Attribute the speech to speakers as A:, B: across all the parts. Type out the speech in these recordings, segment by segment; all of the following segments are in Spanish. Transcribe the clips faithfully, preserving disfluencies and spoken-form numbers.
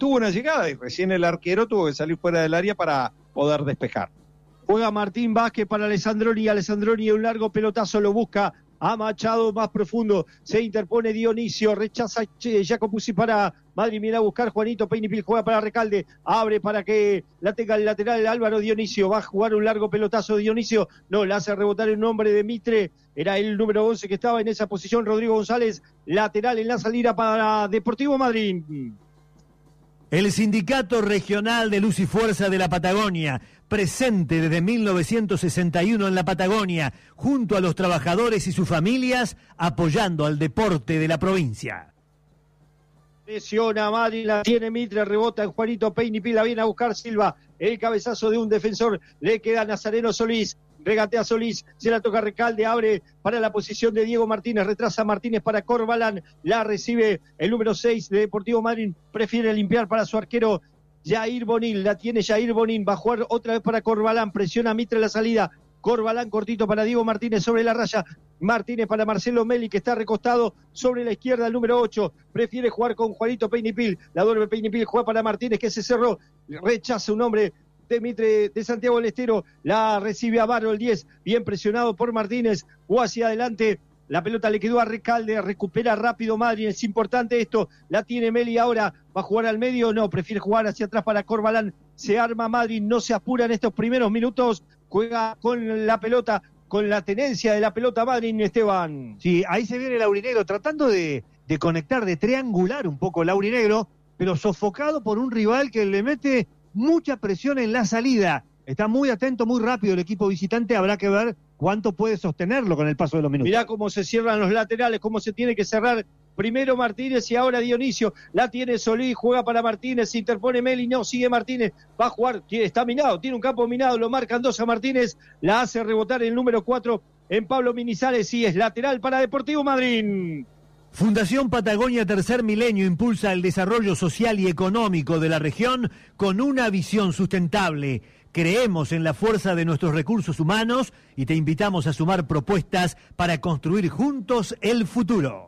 A: tuvo una llegada y recién el arquero tuvo que salir fuera del área para poder despejar.
B: Juega Martín Vázquez para Alessandroni, Alessandroni un largo pelotazo lo busca a Machado más profundo, se interpone Dionisio, rechaza Jacopuzzi para Madrid, viene a buscar Juanito Peñipil, juega para Recalde, abre para que la tenga el lateral Álvaro Dionisio, va a jugar un largo pelotazo Dionisio, no, le hace rebotar el nombre de Mitre, era el número once que estaba en esa posición, Rodrigo González, lateral en la salida para Deportivo Madrid.
C: El Sindicato Regional de Luz y Fuerza de la Patagonia, presente desde mil novecientos sesenta y uno en la Patagonia, junto a los trabajadores y sus familias, apoyando al deporte de la provincia.
B: Presiona Madrid, la tiene Mitre, rebota en Juanito Peñipil, la viene a buscar Silva, el cabezazo de un defensor, le queda Nazareno Solís, regatea Solís, se la toca Recalde, abre para la posición de Diego Martínez, retrasa Martínez para Corbalán, la recibe el número seis de Deportivo Madrid, prefiere limpiar para su arquero Jair Bonil, la tiene Jair Bonil, va a jugar otra vez para Corbalán, presiona Mitre la salida, Corbalán cortito para Diego Martínez sobre la raya, Martínez para Marcelo Meli que está recostado sobre la izquierda el número ocho, prefiere jugar con Juanito Peñipil, la duerme Peñipil, juega para Martínez que se cerró, rechaza un hombre de Mitre de Santiago del Estero, la recibe a Varo el diez, bien presionado por Martínez, o hacia adelante, la pelota le quedó a Recalde, recupera rápido Madrid, es importante esto, la tiene Meli ahora, va a jugar al medio, no, prefiere jugar hacia atrás para Corbalán, se arma Madrid, no se apura en estos primeros minutos, juega con la pelota, con la tenencia de la pelota Madrid, Esteban.
C: Sí, ahí se viene el Laurinegro, tratando de, de conectar, de triangular un poco el Laurinegro, pero sofocado por un rival que le mete mucha presión en la salida. Está muy atento, muy rápido el equipo visitante, habrá que ver cuánto puede sostenerlo con el paso de los minutos.
B: Mirá cómo se cierran los laterales, cómo se tiene que cerrar primero Martínez y ahora Dionisio, la tiene Solís, juega para Martínez, se interpone Meli, no, sigue Martínez, va a jugar, está minado, tiene un campo minado, lo marcan dos a Martínez, la hace rebotar el número cuatro en Pablo Minizales y es lateral para Deportivo Madrid.
C: Fundación Patagonia Tercer Milenio impulsa el desarrollo social y económico de la región con una visión sustentable. Creemos en la fuerza de nuestros recursos humanos y te invitamos a sumar propuestas para construir juntos el futuro.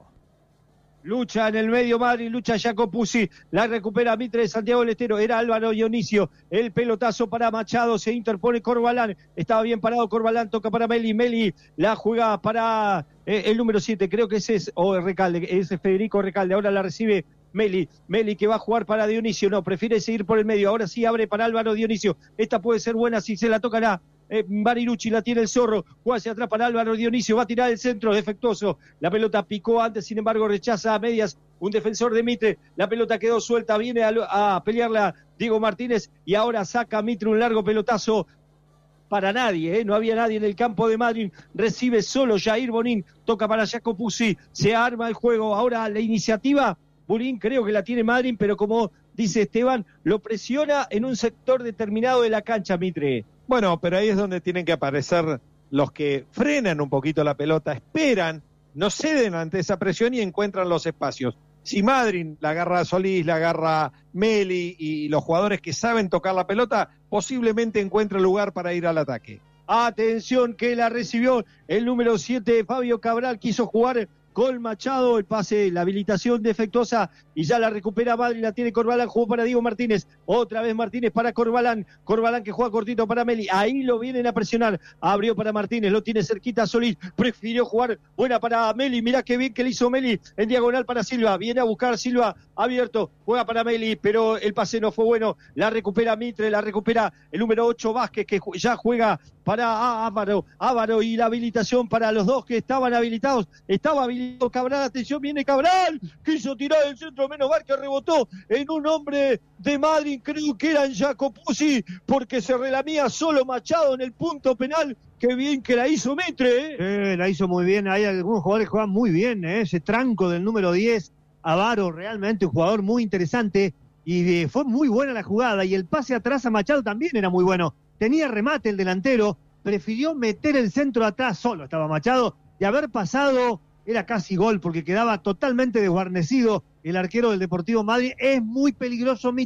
B: Lucha en el medio Madrid, lucha Jacopuzzi, la recupera Mitre de Santiago del Estero, era Álvaro Dionisio, el pelotazo para Machado, se interpone Corbalán, estaba bien parado Corbalán, toca para Meli, Meli la juega para eh, el número siete, creo que ese es, o oh, Recalde, ese es Federico Recalde, ahora la recibe Meli, Meli que va a jugar para Dionisio, no, prefiere seguir por el medio, ahora sí abre para Álvaro Dionisio, esta puede ser buena si se la tocará. Eh, Barilucci la tiene el Zorro, juega hacia atrás para Álvaro Dionisio, va a tirar el centro, defectuoso, la pelota picó antes, sin embargo rechaza a medias un defensor de Mitre, la pelota quedó suelta, viene a, a pelearla Diego Martínez y ahora saca Mitre un largo pelotazo para nadie, ¿eh? No había nadie en el campo de Madrid, recibe solo Jair Bonín, toca para Jacopuzzi, se arma el juego, ahora la iniciativa, Bonín creo que la tiene Madrid, pero como dice Esteban, lo presiona en un sector determinado de la cancha Mitre.
A: Bueno, pero ahí es donde tienen que aparecer los que frenan un poquito la pelota, esperan, no ceden ante esa presión y encuentran los espacios. Si Madrid la agarra a Solís, la agarra Meli y los jugadores que saben tocar la pelota, posiblemente encuentre lugar para ir al ataque.
B: Atención que la recibió el número siete, Fabio Cabral, quiso jugar con Machado, el pase, la habilitación defectuosa y ya la recupera Madrid, la tiene Corbalán, jugó para Diego Martínez, otra vez Martínez para Corbalán, Corbalán que juega cortito para Meli, ahí lo vienen a presionar, abrió para Martínez, lo tiene cerquita Solís, prefirió jugar, buena para Meli, mirá qué bien que le hizo Meli, en diagonal para Silva, viene a buscar Silva, abierto, juega para Meli, pero el pase no fue bueno, la recupera Mitre, la recupera el número ocho Vázquez, que ya juega para Ávaro, Ávaro y la habilitación para los dos que estaban habilitados, estaba habilitado Cabral, atención, viene Cabral, quiso tirar el centro, menos mal que rebotó en un hombre de Madrid, creo que era en Jacopuzzi, porque se relamía solo Machado en el punto penal, qué bien que la hizo Mitre, ¿eh?
C: Eh, la hizo muy bien, hay algunos jugadores que juegan muy bien, ¿eh? Ese tranco del número diez, Ávaro, realmente un jugador muy interesante, y eh, fue muy buena la jugada, y el pase atrás a Machado también era muy bueno, tenía remate el delantero, prefirió meter el centro atrás, solo estaba Machado, y haber pasado era casi gol, porque quedaba totalmente desguarnecido el arquero del Deportivo Madrid. Es muy peligroso Mitre,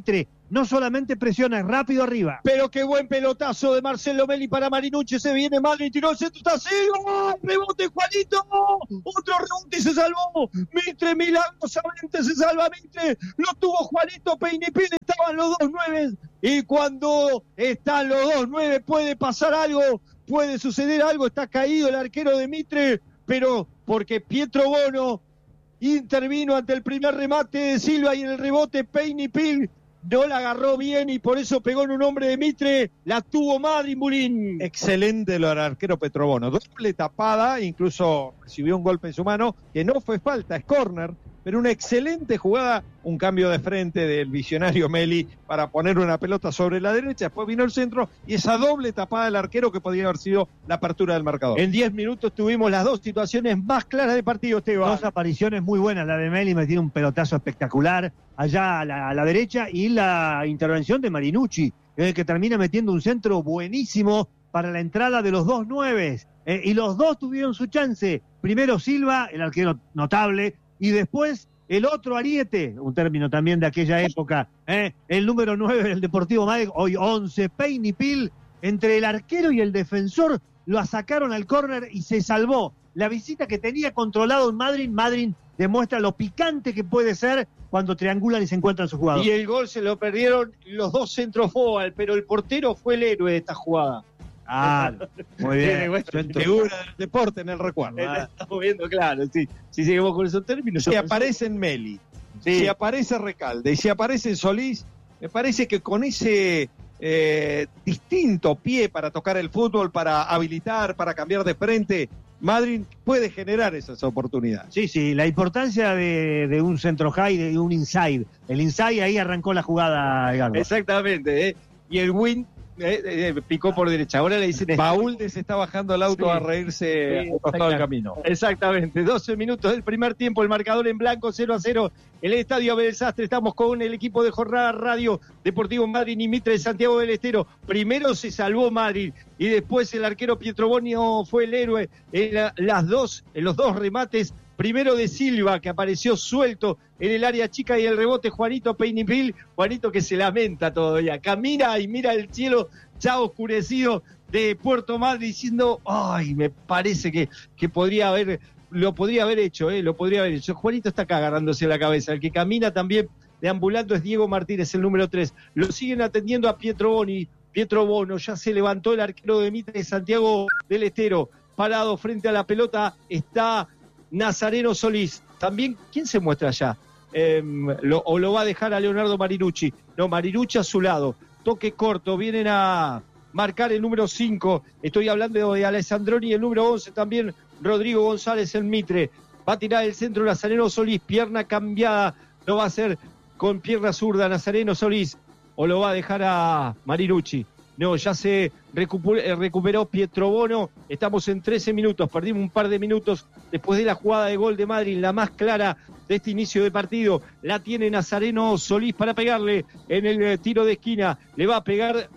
C: no solamente presiona, es rápido arriba.
B: Pero qué buen pelotazo de Marcelo Meli para Marinucci. Se viene Madrid, tiró el centro, está Silva. Rebote, Juanito. Otro rebote y se salvó. Mitre, milagrosamente se salva Mitre. Lo tuvo Juanito Peynipil. Estaban los dos nueve. Y cuando están los dos nueve puede pasar algo. Puede suceder algo. Está caído el arquero de Mitre. Pero porque Pietro Bono intervino ante el primer remate de Silva y en el rebote Peynipil no la agarró bien y por eso pegó en un hombre de Mitre, la tuvo Madrid Bulín.
A: Excelente lo del arquero Petrobono, doble tapada, incluso recibió un golpe en su mano, que no fue falta, es córner, pero una excelente jugada, un cambio de frente del visionario Meli para poner una pelota sobre la derecha, después vino el centro y esa doble tapada del arquero que podría haber sido la apertura del marcador.
B: En diez minutos tuvimos las dos situaciones más claras de partido, Esteban.
C: Dos apariciones muy buenas, la de Meli me tiene un pelotazo espectacular allá a la, a la derecha y la intervención de Marinucci, eh, que termina metiendo un centro buenísimo para la entrada de los dos nueves, eh, y los dos tuvieron su chance, primero Silva, el arquero notable, y después el otro ariete, un término también de aquella época, ¿eh? El número nueve del Deportivo Madrid, hoy once, Peynipil, entre el arquero y el defensor, lo sacaron al córner y se salvó. La visita que tenía controlado en Madrid, Madrid demuestra lo picante que puede ser cuando triangulan y se encuentran sus jugadores.
B: Y el gol se lo perdieron los dos centros Fobal, pero el portero fue el héroe de esta jugada.
C: Ah, muy bien.
A: Figura del deporte en el recuerdo.
B: Ah. Estamos viendo, claro, sí. Si seguimos con esos términos.
A: Si aparece en Meli, sí. Si aparece Recalde y si aparece Solís, me parece que con ese eh, distinto pie para tocar el fútbol, para habilitar, para cambiar de frente, Madrid puede generar esas oportunidades.
C: Sí, sí, la importancia de, de un centro high, de un inside. El inside ahí arrancó la jugada, Edgardo.
B: Exactamente, ¿eh? Y el win Eh, eh, picó por derecha, ahora le dicen...
A: Baúlde se está bajando el auto sí, a reírse sí, a todo el camino.
B: Exactamente, doce minutos del primer tiempo, el marcador en blanco, cero a cero, el Estadio Abel Sastre, estamos con el equipo de Jornada Radio Deportivo Madrid y Mitre de Santiago del Estero. Primero se salvó Madrid y después el arquero Pietro Bonio fue el héroe en, la, las dos, en los dos remates. Primero de Silva, que apareció suelto en el área chica, y el rebote Juanito Peynipil. Juanito que se lamenta todavía. Camina y mira el cielo ya oscurecido de Puerto Madrid diciendo, ay, me parece que, que podría haber, lo podría haber hecho, eh, lo podría haber hecho. Juanito está acá agarrándose la cabeza. El que camina también deambulando es Diego Martínez, el número tres. Lo siguen atendiendo a Pietro Boni. Pietro Bono, ya se levantó el arquero de Mitre de Santiago del Estero. Parado frente a la pelota está Nazareno Solís. También, ¿quién se muestra allá? Eh, lo, ¿O lo va a dejar a Leonardo Marinucci? No, Marinucci a su lado. Toque corto, vienen a marcar el número cinco. Estoy hablando de Alessandroni, el número once también, Rodrigo González en Mitre. Va a tirar el centro Nazareno Solís, pierna cambiada. Lo va a hacer con pierna zurda Nazareno Solís. ¿O lo va a dejar a Marinucci? No, ya se recuperó, recuperó Pietro Bono. Estamos en trece minutos, perdimos un par de minutos después de la jugada de gol de Madrid, la más clara de este inicio de partido. La tiene Nazareno Solís para pegarle en el tiro de esquina. Le va a pegar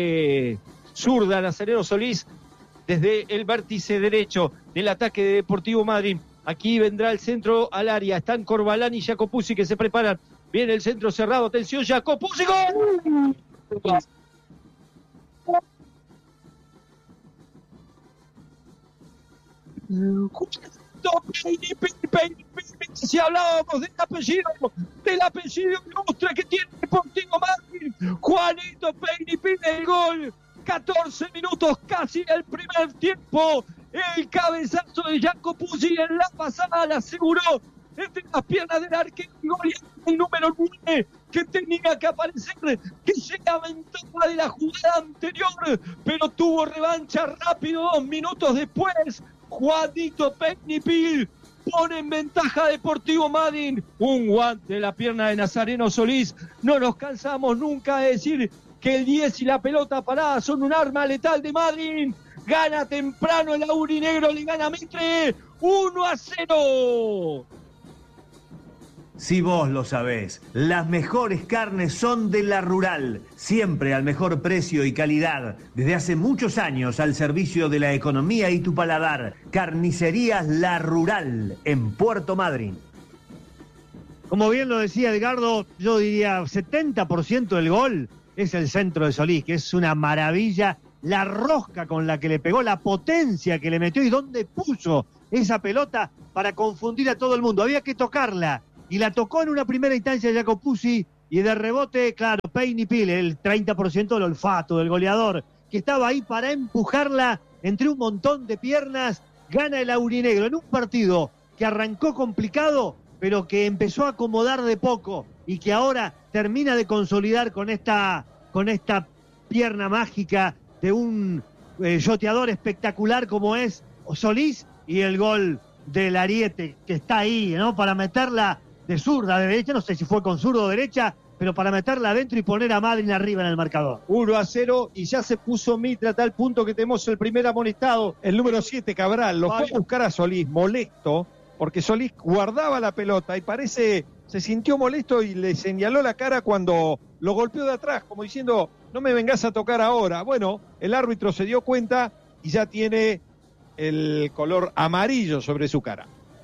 B: de zurda Nazareno Solís desde el vértice derecho del ataque de Deportivo Madrid. Aquí vendrá el centro al área. Están Corbalán y Jacopuzzi que se preparan. Viene el centro cerrado. Atención, Jacopuzzi. ¡Gol! Si hablábamos del apellido, del apellido ilustre que tiene Deportivo Madrid, Juanito Peynipil, el gol, catorce minutos casi el primer tiempo, el cabezazo de Jacopuzzi en la pasada la aseguró entre las piernas del arquero y el número nueve que tenía que aparecer, que se lamentaba de la jugada anterior, pero tuvo revancha rápido dos minutos después. Juanito Peynipil pone en ventaja a Deportivo Madrid. Un guante en la pierna de Nazareno Solís. No nos cansamos nunca de decir que el diez y la pelota parada son un arma letal de Madrid. Gana temprano el aurinegro, le gana Mitre uno a cero.
D: Si vos lo sabés, las mejores carnes son de La Rural, siempre al mejor precio y calidad, desde hace muchos años al servicio de la economía y tu paladar. Carnicerías La Rural, en Puerto Madryn.
C: Como bien lo decía Edgardo, yo diría setenta por ciento del gol es el centro de Solís, que es una maravilla. La rosca con la que le pegó, la potencia que le metió y dónde puso esa pelota para confundir a todo el mundo. Había que tocarla y la tocó en una primera instancia Jacopuzzi y de rebote, claro, Peinipil, el treinta por ciento del olfato del goleador, que estaba ahí para empujarla entre un montón de piernas. Gana el aurinegro en un partido que arrancó complicado, pero que empezó a acomodar de poco y que ahora termina de consolidar con esta, con esta pierna mágica de un eh, yoteador espectacular como es Solís, y el gol del Ariete, que está ahí, ¿no? Para meterla de zurda, de derecha, no sé si fue con zurdo o derecha, pero para meterla adentro y poner a Madryn arriba en el marcador.
B: uno a cero y ya se puso Mitre a tal punto que tenemos el primer amonestado.
A: El número siete, Cabral, lo fue a buscar a Solís, molesto, porque Solís guardaba la pelota y parece, se sintió molesto y le señaló la cara cuando lo golpeó de atrás, como diciendo, no me vengas a tocar ahora. Bueno, el árbitro se dio cuenta y ya tiene el color amarillo sobre su cara.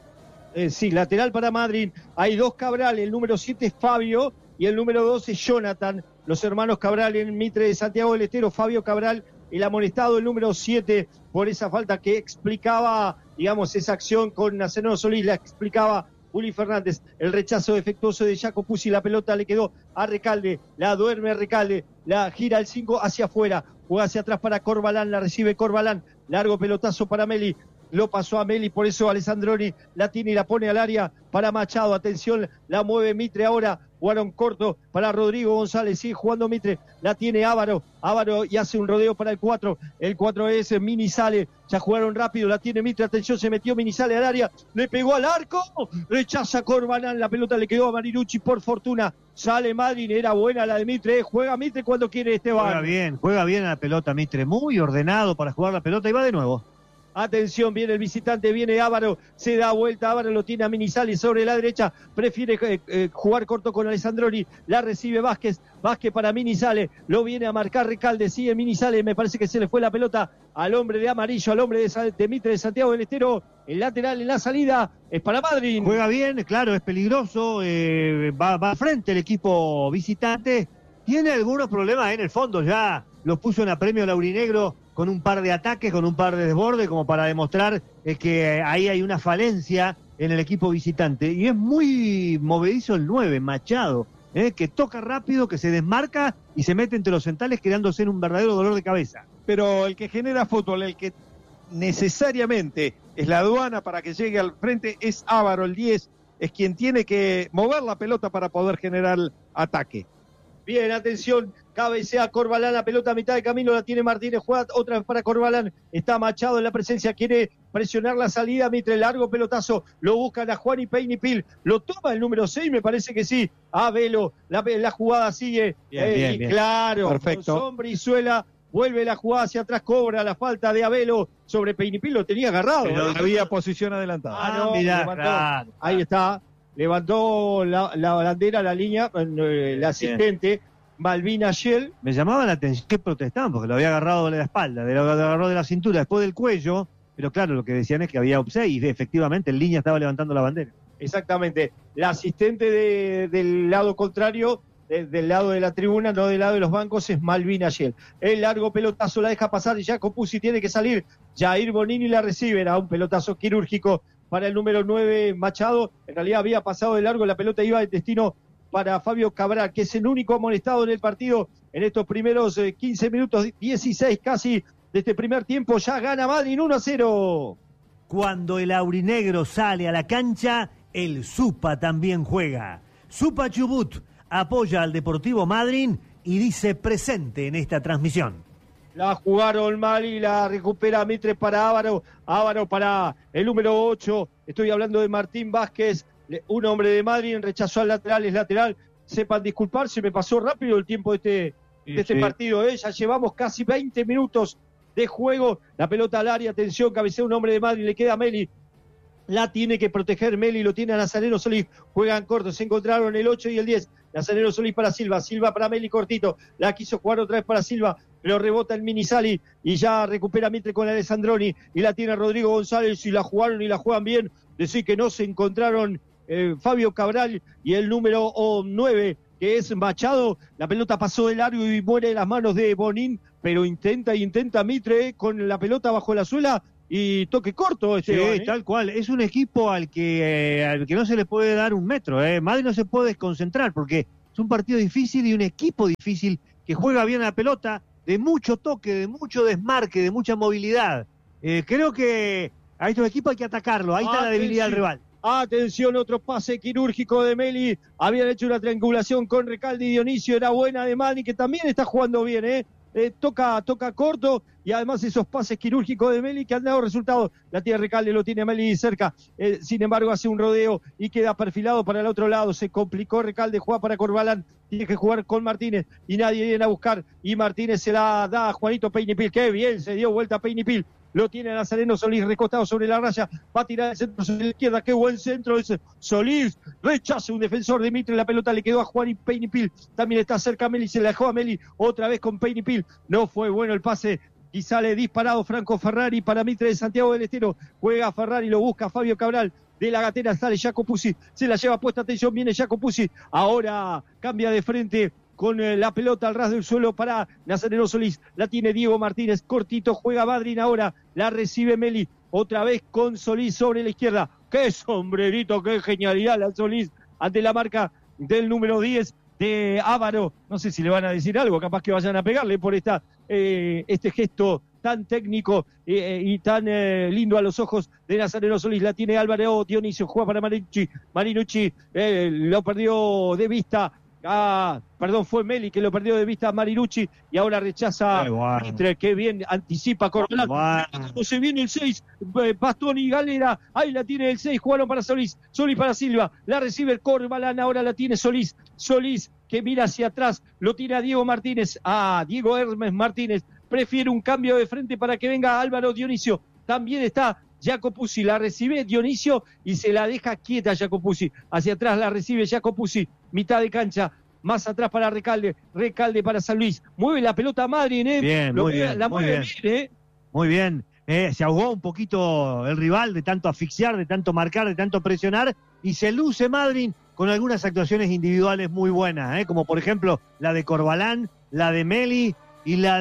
B: Eh, sí, lateral para Madryn. Hay dos Cabral, el número siete es Fabio y el número dos es Jonathan. Los hermanos Cabral en Mitre de Santiago del Estero. Fabio Cabral, el amonestado, el número siete, por esa falta que explicaba, digamos, esa acción con Nazareno Solís, la explicaba Juli Fernández. El rechazo defectuoso de Jacopuzzi, la pelota le quedó a Recalde, la duerme Recalde, la gira el cinco hacia afuera, juega hacia atrás para Corbalán, la recibe Corbalán, largo pelotazo para Meli, lo pasó a Meli, por eso Alessandroni la tiene y la pone al área para Machado. Atención, la mueve Mitre ahora, jugaron corto para Rodrigo González, sigue jugando Mitre, la tiene Ávaro, Ávaro y hace un rodeo para el cuatro, el cuatro es Minizale, ya jugaron rápido, la tiene Mitre, atención, se metió Minizale al área, le pegó al arco, rechaza Corbalán, la pelota le quedó a Marinucci, por fortuna sale Madryn, era buena la de Mitre, juega Mitre cuando quiere Esteban.
C: Juega bien, juega bien a la pelota Mitre, muy ordenado para jugar la pelota y va de nuevo.
B: Atención, viene el visitante, viene Ávaro, se da vuelta, Ávaro lo tiene a Minizale sobre la derecha, prefiere eh, eh, jugar corto con Alessandroni, la recibe Vázquez, Vázquez para Minizale, lo viene a marcar Recalde, sigue Minizale, me parece que se le fue la pelota al hombre de amarillo, al hombre de, de Mitre de Santiago del Estero, el lateral en la salida es para Madryn.
C: Juega bien, claro, es peligroso, eh, va, va frente el equipo visitante, tiene algunos problemas en el fondo, ya los puso en apremio el aurinegro, con un par de ataques, con un par de desbordes, como para demostrar eh, que ahí hay una falencia en el equipo visitante. Y es muy movedizo el nueve, Machado, eh, que toca rápido, que se desmarca y se mete entre los centrales, quedándose en un verdadero dolor de cabeza.
A: Pero el que genera fútbol, el que necesariamente es la aduana para que llegue al frente, es Ávaro, el diez, es quien tiene que mover la pelota para poder generar ataque.
B: Bien, atención, cabecea Corbalán, la pelota a mitad de camino, la tiene Martínez, juega otra vez para Corbalán, está Machado en la presencia, quiere presionar la salida, Mitre, largo pelotazo, lo buscan a Juan y Peinipil, lo toma el número seis, me parece que sí, a Velo, la, la jugada sigue,
C: bien,
B: eh,
C: bien, bien.
B: claro,
A: Perfecto.
B: con Brizuela, vuelve la jugada hacia atrás, cobra la falta de Abelo sobre Peinipil, lo tenía agarrado.
A: Pero
B: ¿eh?
A: había posición adelantada.
B: Ah, no,
C: mirá,
B: levantó,
C: claro,
B: ahí está, levantó la, la bandera, la línea, eh, la asistente, Malvina Shell.
C: Me llamaba la atención que protestaban, porque lo había agarrado de la espalda, de lo, lo agarró de la cintura, después del cuello, pero claro, lo que decían es que había offside y efectivamente el línea estaba levantando la bandera.
B: Exactamente, la asistente de, del lado contrario, de, del lado de la tribuna, no del lado de los bancos, es Malvina Shell. El largo pelotazo la deja pasar y Jacopuzzi tiene que salir, Jair Bonini la recibe, era un pelotazo quirúrgico para el número nueve Machado, en realidad había pasado de largo, la pelota iba de destino para Fabio Cabral, que es el único amonestado en el partido en estos primeros eh, quince minutos, dieciséis casi de este primer tiempo. Ya gana Madryn uno a cero.
D: Cuando el aurinegro sale a la cancha, el Supa también juega. Supa Chubut apoya al Deportivo Madryn y dice presente en esta transmisión.
B: La jugaron mal y la recupera Mitre para Ávaro, Ávaro para el número ocho, estoy hablando de Martín Vázquez, un hombre de Madryn, rechazó al lateral, es lateral, sepan disculparse, me pasó rápido el tiempo de este, de este sí. partido, ¿eh? Ya llevamos casi veinte minutos de juego, la pelota al área, atención, cabecea un hombre de Madryn, le queda a Meli, la tiene que proteger Meli, lo tiene a Nazareno Solís, juegan cortos, se encontraron el ocho y el diez, Nazareno Solís para Silva, Silva para Meli cortito, la quiso jugar otra vez para Silva, pero rebota el Minizale y ya recupera Mitre con Alessandroni y la tiene Rodrigo González y la jugaron y la juegan bien, decir que no se encontraron eh, Fabio Cabral y el número nueve, que es Machado. La pelota pasó de largo y muere en las manos de Bonín, pero intenta y intenta Mitre eh, con la pelota bajo la suela y toque corto.
C: Sí,
B: Esteban, ¿eh?
C: tal cual. Es un equipo al que, eh, al que no se le puede dar un metro. Eh. Madrid no se puede desconcentrar porque es un partido difícil y un equipo difícil que juega bien a la pelota, de mucho toque, de mucho desmarque, de mucha movilidad. Eh, creo que a estos equipos hay que atacarlo. Ahí está la debilidad del rival.
B: Atención, otro pase quirúrgico de Meli. Habían hecho una triangulación con Recalde y Dionisio. Era buena de Madrid, que también está jugando bien, ¿eh? Eh, toca, toca corto, y además esos pases quirúrgicos de Meli que han dado resultados. La tiene Recalde, lo tiene Meli cerca, eh, sin embargo hace un rodeo y queda perfilado para el otro lado. Se complicó Recalde, juega para Corbalán, tiene que jugar con Martínez y nadie viene a buscar, y Martínez se la da a Juanito Peñipil. Qué bien se dio vuelta Peñipil, lo tiene Nazareno Solís recostado sobre la raya, va a tirar el centro sobre la izquierda. Qué buen centro ese Solís, rechaza un defensor de Mitre, la pelota le quedó a Juan y Peñipil, también está cerca Meli, se la dejó a Meli, otra vez con Peñipil, no fue bueno el pase y sale disparado Franco Ferrari para Mitre de Santiago del Estero. Juega Ferrari, lo busca Fabio Cabral de la gatera, sale Jaco Pusi, se la lleva puesta, atención, viene Jaco Pusi, ahora cambia de frente con eh, la pelota al ras del suelo para Nazareno Solís, la tiene Diego Martínez, cortito, juega Madryn ahora, la recibe Meli, otra vez con Solís sobre la izquierda. Qué sombrerito, qué genialidad la Solís ante la marca del número diez de Ávaro. No sé si le van a decir algo, capaz que vayan a pegarle por esta eh, este gesto tan técnico eh, y tan eh, lindo a los ojos de Nazareno Solís. La tiene Álvaro Dionisio, juega para Marinucci, Marinucci eh, lo perdió de vista. Ah, perdón, fue Meli que lo perdió de vista a Marinucci y ahora rechaza
C: Ay, bueno.
B: Mitre, que bien anticipa Corbalán.
C: Bueno.
B: Como se viene el seis, Bastón y Galera, ahí la tiene el seis, jugaron para Solís, Solís para Silva, la recibe Corbalán, ahora la tiene Solís, Solís que mira hacia atrás, lo tira a Diego Martínez, a Diego Hermes Martínez, prefiere un cambio de frente para que venga Álvaro Dionisio, también está Jaco Pusi, la recibe Dionisio y se la deja quieta Jaco Pusi, hacia atrás la recibe Jaco Pusi, mitad de cancha, más atrás para Recalde, Recalde para San Luis, mueve la pelota a Madryn, ¿eh?
C: Bien,
B: Lo
C: muy
B: mueve,
C: bien,
B: la
C: muy
B: mueve
C: bien.
B: bien, ¿eh?
C: Muy bien. Eh, se ahogó un poquito el rival de tanto asfixiar, de tanto marcar, de tanto presionar, y se luce Madryn con algunas actuaciones individuales muy buenas, ¿eh? Como por ejemplo la de Corbalán, la de Meli y la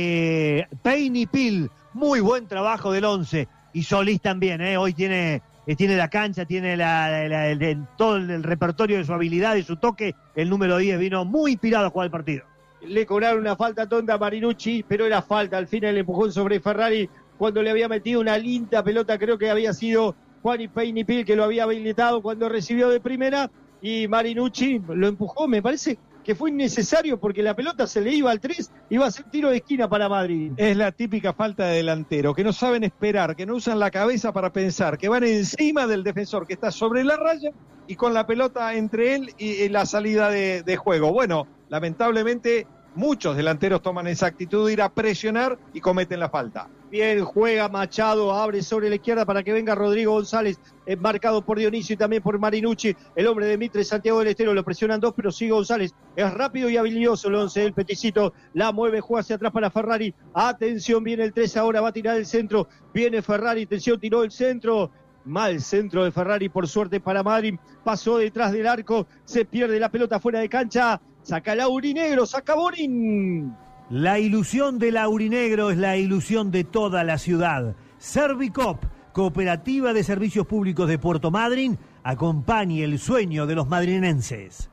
C: de Peñipil. Muy buen trabajo del once. Y Solís también, ¿eh? Hoy tiene, eh, tiene la cancha, tiene la, la, la, el, el, todo el repertorio de su habilidad y su toque. El número diez vino muy inspirado a jugar el partido.
B: Le cobraron una falta tonta a Marinucci, pero era falta. Al final el empujón sobre Ferrari cuando le había metido una linda pelota, creo que había sido Juan y Peñipil que lo había habilitado cuando recibió de primera, y Marinucci lo empujó. Me parece que fue innecesario porque la pelota se le iba al tres, iba a ser tiro de esquina para Madrid.
A: Es la típica falta de delantero, que no saben esperar, que no usan la cabeza para pensar, que van encima del defensor que está sobre la raya y con la pelota entre él y, y la salida de, de juego. Bueno, lamentablemente muchos delanteros toman esa actitud de ir a presionar y cometen la falta.
B: Bien, juega Machado, abre sobre la izquierda para que venga Rodrigo González, eh, marcado por Dionisio y también por Marinucci, el hombre de Mitre, Santiago del Estero, lo presionan dos, pero sigue González, es rápido y habilidoso el once, el peticito, la mueve, juega hacia atrás para Ferrari, atención, viene el tres, ahora va a tirar el centro, viene Ferrari, atención, tiró el centro, mal centro de Ferrari, por suerte para Madryn, pasó detrás del arco, se pierde la pelota fuera de cancha, saca Laurinegro, saca Bonín.
D: La ilusión del aurinegro es la ilusión de toda la ciudad. Servicop, Cooperativa de Servicios Públicos de Puerto Madryn, acompañe el sueño de los madrinenses.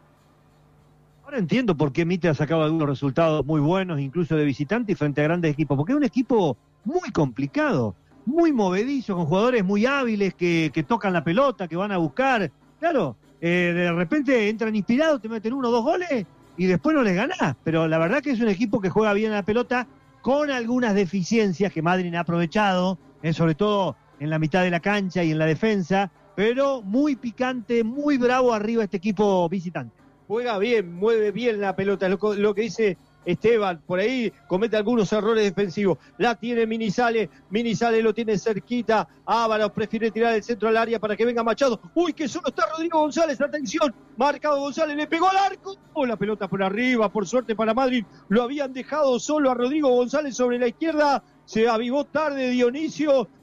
C: Ahora entiendo por qué Mitre ha sacado algunos resultados muy buenos, incluso de visitante y frente a grandes equipos, porque es un equipo muy complicado, muy movedizo, con jugadores muy hábiles que, que tocan la pelota, que van a buscar. Claro, eh, de repente entran inspirados, te meten uno o dos goles y después no les ganás, pero la verdad que es un equipo que juega bien a la pelota con algunas deficiencias que Madryn ha aprovechado, eh, sobre todo en la mitad de la cancha y en la defensa, pero muy picante, muy bravo arriba este equipo visitante.
B: Juega bien, mueve bien la pelota, lo, lo que dice Esteban, por ahí comete algunos errores defensivos, la tiene Minizale, Minizale lo tiene cerquita, Ávaros prefiere tirar el centro al área para que venga Machado, uy, que solo está Rodrigo González, atención, marcado González, le pegó al arco, oh, la pelota por arriba, por suerte para Madryn, lo habían dejado solo a Rodrigo González sobre la izquierda, se avivó tarde Dionisio,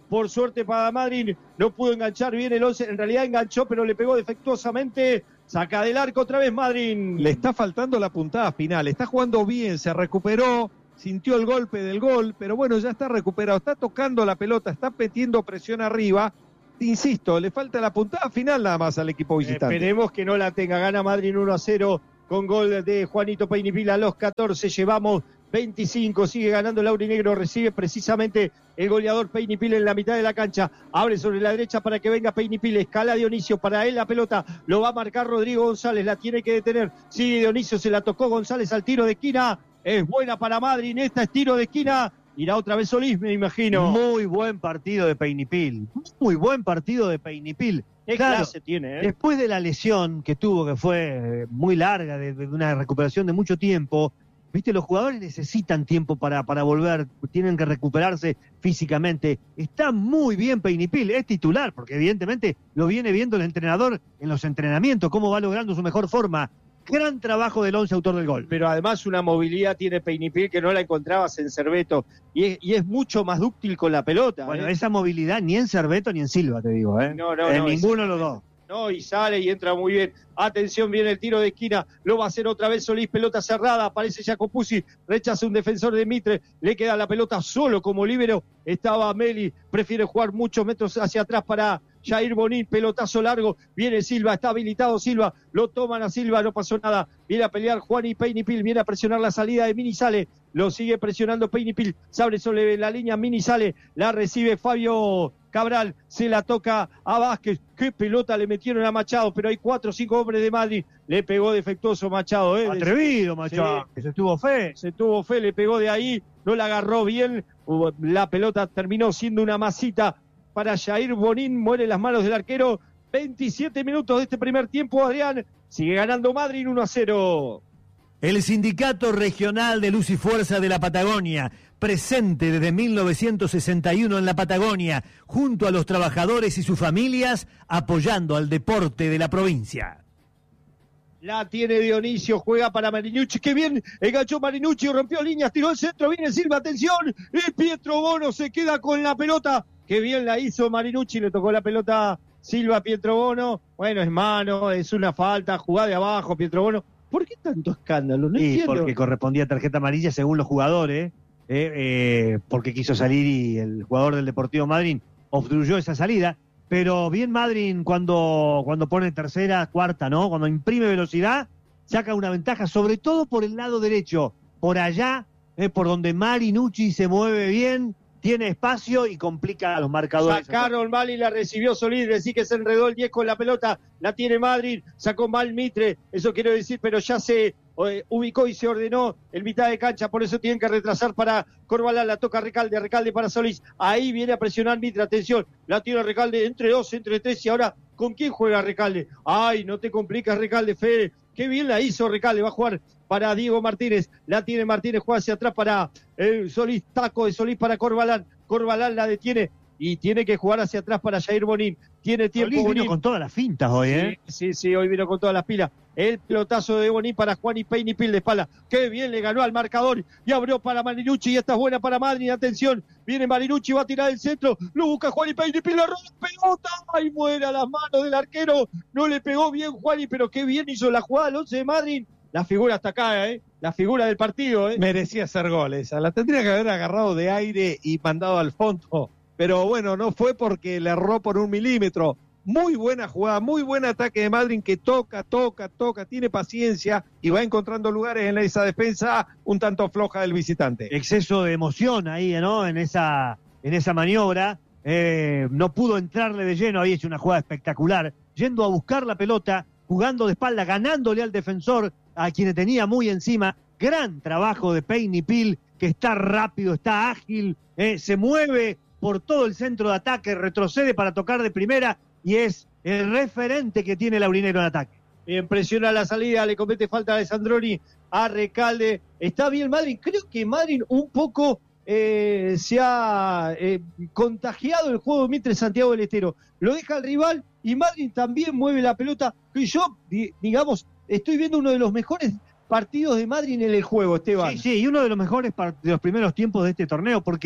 B: por suerte para Madrid, no pudo enganchar bien el once, en realidad enganchó, pero le pegó defectuosamente, saca del arco otra vez Madrid.
A: Le está faltando la puntada final, está jugando bien, se recuperó, sintió el golpe del gol, pero bueno, ya está recuperado, está tocando la pelota, está metiendo presión arriba. Insisto, le falta la puntada final nada más al equipo visitante.
B: Esperemos que no la tenga, gana Madrid uno a cero con gol de Juanito Peñipil a los catorce, llevamos veinticinco, sigue ganando el aurinegro, recibe precisamente el goleador Peñipil en la mitad de la cancha, abre sobre la derecha para que venga Peñipil, escala Dionisio, para él la pelota, lo va a marcar Rodrigo González, la tiene que detener, sigue Dionisio, se la tocó González al tiro de esquina, es buena para Madrid, esta es tiro de esquina, irá otra vez Solís, me imagino.
C: Muy buen partido de Peñipil, muy buen partido de Peñipil.
B: ¿Qué
C: claro,
B: clase tiene? ¿eh?
C: Después de la lesión que tuvo, que fue muy larga, de, de una recuperación de mucho tiempo, viste, los jugadores necesitan tiempo para, para volver, tienen que recuperarse físicamente. Está muy bien Peñipil, es titular, porque evidentemente lo viene viendo el entrenador en los entrenamientos, cómo va logrando su mejor forma. Gran trabajo del once autor del gol.
B: Pero además una movilidad tiene Peñipil que no la encontrabas en Cerveto, y es, y es mucho más dúctil con la pelota.
C: Bueno,
B: ¿eh?
C: esa movilidad ni en Cerveto ni en Silva, te digo, ¿eh?
B: No, no,
C: en
B: no,
C: ninguno de los dos.
B: No, y sale y entra muy bien. Atención, viene el tiro de esquina, lo va a hacer otra vez Solís, pelota cerrada, aparece Jacopuzzi, rechaza un defensor de Mitre, le queda la pelota solo como líbero, estaba Meli, prefiere jugar muchos metros hacia atrás para Jair Bonín, pelotazo largo, viene Silva, está habilitado Silva, lo toman a Silva, no pasó nada, viene a pelear Juan y Peñipil, viene a presionar la salida de Mini Sale, lo sigue presionando Peñipil, se abre sobre la línea, Mini Sale, la recibe Fabio Cabral, se la toca a Vázquez, qué pelota le metieron a Machado, pero hay cuatro o cinco hombres de Madrid, le pegó defectuoso Machado. ¿eh?
C: Atrevido Machado,
B: sí.
C: que se tuvo fe.
B: Se tuvo fe, le pegó de ahí, no la agarró bien, la pelota terminó siendo una masita para Jair Bonín, muere en las manos del arquero, veintisiete minutos de este primer tiempo, Adrián, sigue ganando Madrid uno a cero.
D: El Sindicato Regional de Luz y Fuerza de la Patagonia, presente desde mil novecientos sesenta y uno en la Patagonia, junto a los trabajadores y sus familias, apoyando al deporte de la provincia.
B: La tiene Dionisio, juega para Marinucci, qué bien, enganchó Marinucci, rompió líneas, tiró el centro, viene Silva, atención, y Pietro Bono se queda con la pelota, qué bien la hizo Marinucci, le tocó la pelota Silva a Pietro Bono, bueno, es mano, es una falta, jugada de abajo, Pietro Bono. ¿Por qué tanto escándalo? No
C: sí,
B: entiendo.
C: Porque correspondía tarjeta amarilla según los jugadores, eh, eh, porque quiso salir y el jugador del Deportivo Madryn obstruyó esa salida. Pero bien Madryn cuando, cuando pone tercera, cuarta, ¿no? Cuando imprime velocidad, saca una ventaja, sobre todo por el lado derecho. Por allá, eh, por donde Marinucci se mueve bien, tiene espacio y complica a los marcadores.
B: Sacaron mal y la recibió Solís, decir que se enredó el diez con la pelota, la tiene Madrid, sacó mal Mitre, eso quiero decir, pero ya se eh, ubicó y se ordenó en mitad de cancha, por eso tienen que retrasar para Corbalán, la toca Recalde, Recalde para Solís, ahí viene a presionar Mitre, atención, la tiene Recalde entre dos, entre tres, y ahora, ¿con quién juega Recalde? Ay, no te complicas Recalde, Fede, qué bien la hizo Recalde, va a jugar para Diego Martínez, la tiene Martínez, juega hacia atrás para el Solís, taco de Solís para Corbalán, Corbalán la detiene y tiene que jugar hacia atrás para Jair Bonín, tiene tiempo
C: Solís
B: Bonín.
C: vino con todas las fintas hoy, ¿eh?
B: Sí, sí, sí, hoy vino con todas las pilas, el pelotazo de Bonín para Juan y Peñipil de espalda, qué bien le ganó al marcador y abrió para Marinucci y esta es buena para Madrid, atención, viene Marinucci, va a tirar el centro, lo busca Juan y Peñipil, la roba la pelota, y muere a las manos del arquero, no le pegó bien Juani, pero qué bien hizo la jugada el once de Madrid. La figura hasta acá, ¿eh? La figura del partido, ¿eh?
A: Merecía hacer goles. La tendría que haber agarrado de aire y mandado al fondo. Pero bueno, no fue porque le erró por un milímetro. Muy buena jugada, muy buen ataque de Madryn que toca, toca, toca, tiene paciencia y va encontrando lugares en esa defensa un tanto floja del visitante.
C: Exceso de emoción ahí, ¿no? En esa, en esa maniobra. Eh, no pudo entrarle de lleno, había hecho una jugada espectacular. Yendo a buscar la pelota, jugando de espalda, ganándole al defensor, a quien tenía muy encima. Gran trabajo de Peñipil, que está rápido, está ágil, eh, se mueve por todo el centro de ataque, retrocede para tocar de primera y es el referente que tiene el aurinegro en ataque.
B: Bien, presiona la salida, le comete falta a Sandroni, a Recalde. Está bien Madryn, creo que Madryn un poco eh, se ha eh, contagiado el juego de Mitre Santiago del Estero. Lo deja al rival y Madryn también mueve la pelota. Y yo, di, digamos, estoy viendo uno de los mejores partidos de Madryn en el juego, Esteban.
C: Sí, sí, y uno de los mejores de los primeros tiempos de este torneo, porque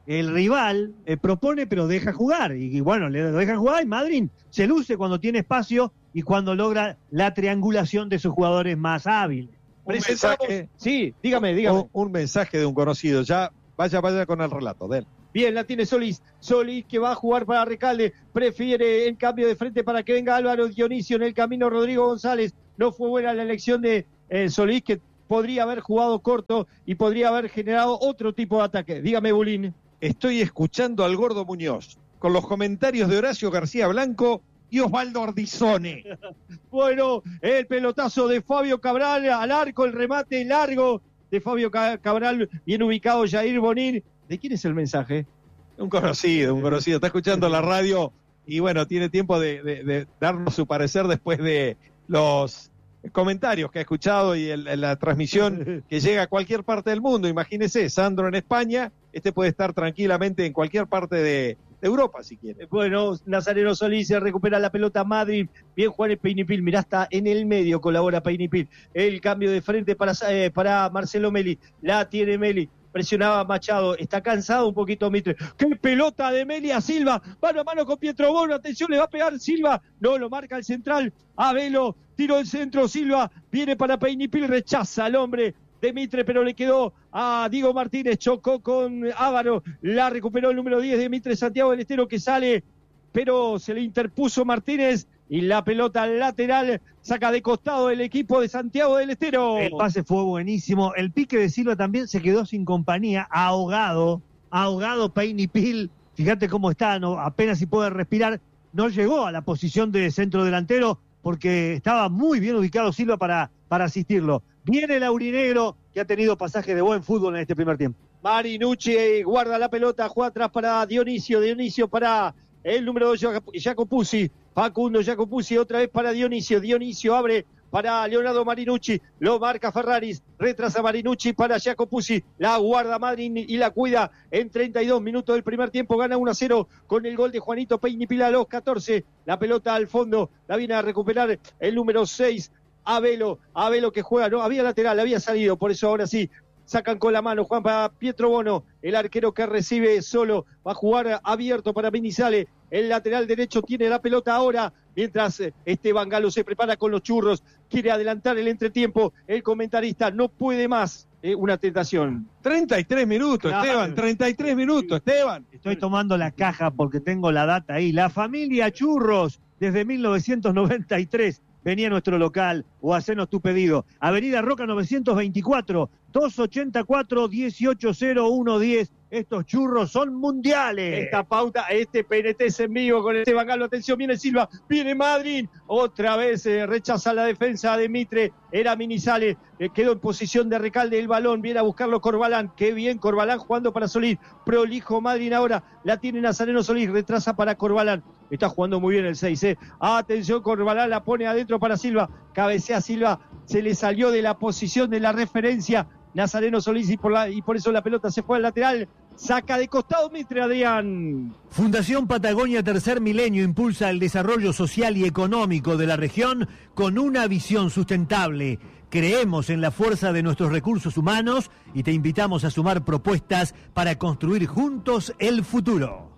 C: el rival eh, propone pero deja jugar, y, y bueno, le deja jugar, y Madrid se luce cuando tiene espacio y cuando logra la triangulación de sus jugadores más hábiles.
A: Un mensaje,
B: sí, dígame, dígame.
A: Un, un mensaje de un conocido, ya vaya, vaya con el relato de él.
B: Bien, la tiene Solís. Solís que va a jugar para Recalde. Prefiere el cambio de frente para que venga Álvaro Dionisio en el camino. Rodrigo González. No fue buena la elección de eh, Solís, que podría haber jugado corto y podría haber generado otro tipo de ataque. Dígame, Bulín.
A: Estoy escuchando al Gordo Muñoz con los comentarios de Horacio García Blanco y Osvaldo Ardizone.
B: Bueno, el pelotazo de Fabio Cabral al arco, el remate largo de Fabio Cabral, bien ubicado Jair Bonín. ¿De quién es el mensaje?
A: Un conocido, un conocido. Está escuchando la radio y bueno, tiene tiempo de, de, de darnos su parecer después de los comentarios que ha escuchado y el, la transmisión que llega a cualquier parte del mundo. Imagínese, Sandro en España, este puede estar tranquilamente en cualquier parte de, de Europa si quiere.
B: Bueno, Nazareno Solís se recupera la pelota Madrid. Bien Juan Peinipil, mirá, está en el medio, colabora Peinipil. El cambio de frente para, eh, para Marcelo Meli. La tiene Meli. Presionaba Machado, está cansado un poquito Mitre. ¡Qué pelota de Meli a Silva! Mano a mano con Pietro Bono, atención, le va a pegar Silva. No, lo marca el central. Abelo, tiro el centro, Silva. Viene para Peinipil, rechaza al hombre de Mitre, pero le quedó a Diego Martínez. Chocó con Ávaro, la recuperó el número diez de Mitre, Santiago del Estero, que sale, pero se le interpuso Martínez. Y la pelota lateral saca de costado el equipo de Santiago del Estero.
C: El pase fue buenísimo. El pique de Silva también se quedó sin compañía, ahogado, ahogado Peinipil. Fíjate cómo está, no, apenas si puede respirar. No llegó a la posición de centro delantero porque estaba muy bien ubicado Silva para, para asistirlo. Viene el aurinegro, que ha tenido pasaje de buen fútbol en este primer tiempo.
B: Marinucci guarda la pelota, juega atrás para Dionisio, Dionisio para el número dos, Jacopuzzi. Facundo Jacopuzzi otra vez para Dionisio. Dionisio abre para Leonardo Marinucci. Lo marca Ferraris. Retrasa Marinucci para Jacopuzzi. La guarda Madrid y la cuida en treinta y dos minutos del primer tiempo. Gana uno a cero con el gol de Juanito Peinipil a los catorce. La pelota al fondo. La viene a recuperar el número seis. Abelo. Abelo que juega. No, había lateral, había salido. Por eso ahora sí. Sacan con la mano Juan para Pietro Bono, el arquero que recibe solo, va a jugar abierto para Minizale, el lateral derecho tiene la pelota ahora, mientras Esteban Galo se prepara con los churros, quiere adelantar el entretiempo, el comentarista no puede más, eh, una tentación.
A: treinta y tres minutos, claro. Esteban, treinta y tres minutos, Esteban.
C: Estoy tomando la caja porque tengo la data ahí, la familia Churros, desde mil novecientos noventa y tres, venía a nuestro local o hacernos tu pedido. Avenida Roca novecientos veinticuatro, doscientos ochenta y cuatro, dieciocho cero uno diez. Estos churros son mundiales.
B: Esta pauta, este P N T es en vivo con Esteban Galo. Atención, viene Silva, viene Madrid. Otra vez eh, rechaza la defensa de Mitre. Era Minizale, eh, quedó en posición de Recalde el balón. Viene a buscarlo Corbalán. Qué bien Corbalán jugando para Solís. Prolijo Madrid ahora. La tiene Nazareno Solís. Retrasa para Corbalán. Está jugando muy bien el seis. Eh. Atención, Corbalán la pone adentro para Silva. Cabecea Silva. Se le salió de la posición de la referencia Nazareno Solís y por, la, y por eso la pelota se fue al lateral. Saca de costado Mitre, Adrián.
D: Fundación Patagonia Tercer Milenio impulsa el desarrollo social y económico de la región con una visión sustentable. Creemos en la fuerza de nuestros recursos humanos y te invitamos a sumar propuestas para construir juntos el futuro.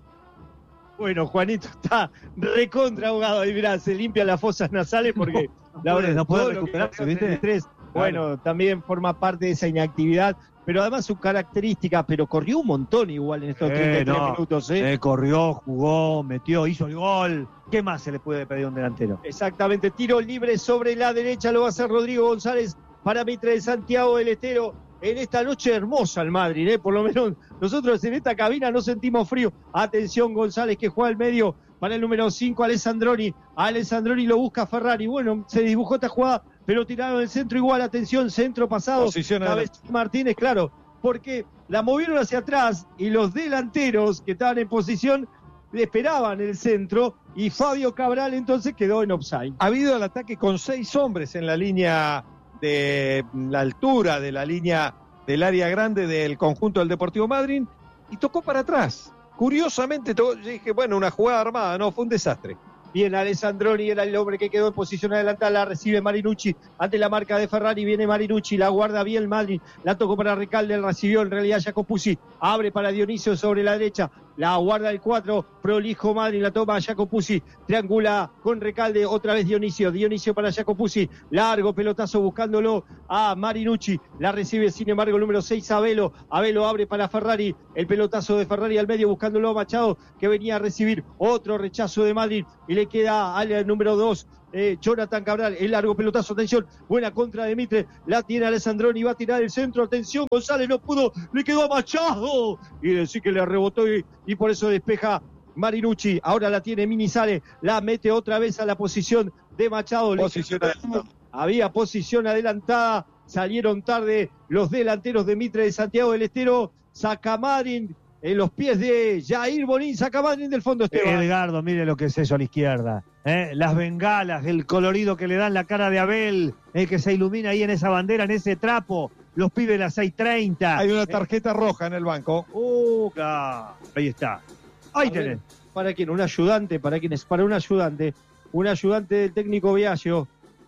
B: Bueno, Juanito está recontra ahogado. Ahí mirá, se limpia las fosas nasales porque
C: no,
B: la verdad
C: no puede recuperarse, ¿viste?
B: Estrés, bueno, claro. También forma parte de esa inactividad, pero además su característica, pero corrió un montón igual en estos eh, treinta y tres no, minutos. ¿eh?
C: Eh, corrió, jugó, metió, hizo el gol. ¿Qué más se le puede pedir a un delantero?
B: Exactamente, tiro libre sobre la derecha, lo va a hacer Rodrigo González para Mitre de Santiago del Estero. En esta noche hermosa el Madrid, ¿eh? Por lo menos nosotros en esta cabina no sentimos frío. Atención González que juega al medio para el número cinco, Alessandroni. Alessandroni lo busca Ferrari. Bueno, se dibujó esta jugada, pero tiraron el centro igual. Atención, centro pasado. Martínez, claro, porque la movieron hacia atrás y los delanteros que estaban en posición le esperaban el centro y Fabio Cabral entonces quedó en offside.
A: Ha habido el ataque con seis hombres en la línea de la altura de la línea del área grande del conjunto del Deportivo Madryn y tocó para atrás. Curiosamente, tocó, yo dije, bueno, una jugada armada, no, fue un desastre.
B: Bien, Alessandroni era el hombre que quedó en posición adelantada, la recibe Marinucci ante la marca de Ferrari, viene Marinucci, la guarda bien Madrid, la tocó para Recalde, el recibió en realidad Jacopuzzi, abre para Dionisio sobre la derecha, la guarda el cuatro, prolijo Madrid, la toma Jacopuzzi, triangula con Recalde, otra vez Dionisio, Dionisio para Jacopuzzi, largo pelotazo buscándolo a Marinucci, la recibe sin embargo el número seis Abelo, Abelo abre para Ferrari, el pelotazo de Ferrari al medio buscándolo a Machado, que venía a recibir otro rechazo de Madrid, y le queda al número dos, eh, Jonathan Cabral, el largo pelotazo, atención, buena contra de Mitre, la tiene Alessandroni, va a tirar el centro, atención, González no pudo, le quedó a Machado, y decir que le rebotó y, y por eso despeja Marinucci, ahora la tiene Minizale, la mete otra vez a la posición de Machado,
A: Posición adelantada.
B: Había posición adelantada, salieron tarde los delanteros de Mitre de Santiago del Estero, Sacamarin en los pies de Jair Bonín, Sacamarin del fondo Esteban.
C: Edgardo, mire lo que es eso a la izquierda. ¿eh? Las bengalas, el colorido que le dan la cara de Abel, el que se ilumina ahí en esa bandera, en ese trapo. Los pibes de las seis treinta.
A: Hay una tarjeta roja en el banco.
C: Uh, claro. Ahí está. Ahí
B: A
C: tenés.
B: ver, ¿para quién? Un ayudante, ¿para quién es? Para un ayudante. Un ayudante del técnico Viaggio.